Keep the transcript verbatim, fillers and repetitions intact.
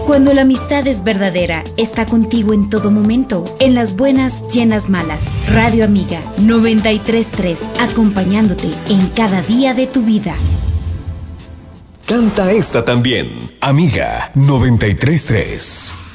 Cuando la amistad es verdadera, está contigo en todo momento, en las buenas y en las malas. Radio Amiga noventa y tres punto tres, acompañándote en cada día de tu vida. Canta esta también, Amiga noventa y tres punto tres.